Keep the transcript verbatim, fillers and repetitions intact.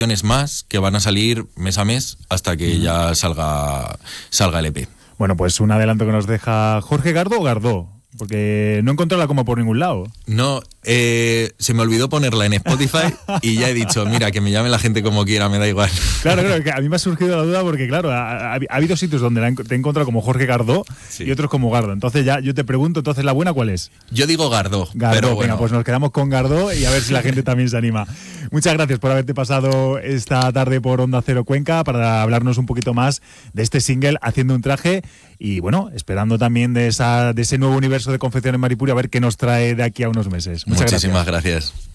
más que van a salir mes a mes hasta que ya salga, salga el E P. Bueno, pues un adelanto que nos deja Jorge Gardó o Gardó, porque no encontré la coma por ningún lado. No, eh, se me olvidó ponerla en Spotify y ya he dicho, mira, que me llame la gente como quiera, me da igual. Claro, claro, que a mí me ha surgido la duda porque, claro, ha, ha, ha habido sitios donde la, te he encontrado como Jorge Gardó, sí, y otros como Gardo. Entonces ya yo te pregunto, entonces, ¿la buena cuál es? Yo digo Gardó, Gardó, pero venga, bueno. Pues nos quedamos con Gardó y a ver si la gente también se anima. Muchas gracias por haberte pasado esta tarde por Onda Cero Cuenca para hablarnos un poquito más de este single Haciendo un traje y, bueno, esperando también de, esa, de ese nuevo universo de Confecciones Maripuri a ver qué nos trae de aquí a unos meses. Muchas Muchísimas gracias. gracias.